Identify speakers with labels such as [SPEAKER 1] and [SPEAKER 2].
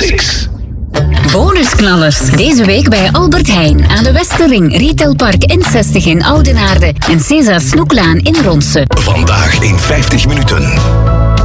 [SPEAKER 1] Classics.
[SPEAKER 2] Bonusknallers. Deze week bij Albert Heijn aan de Westerring, Retailpark N60 in Oudenaarde en César Snoeklaan in Ronse.
[SPEAKER 1] Vandaag in 50 minuten.